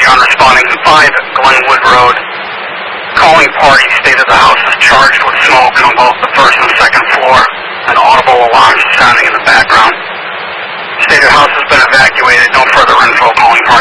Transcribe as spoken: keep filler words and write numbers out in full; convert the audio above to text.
on responding to five Glenwood Road. Calling party stated the house is charged with smoke on both the first and second floor, and audible alarms sounding in the background. Stated house has been evacuated. No further info. Calling party.